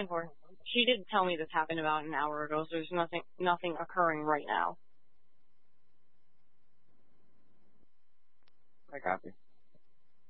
10-4. She did tell me this happened about an hour ago, so there's nothing occurring right now. I copy.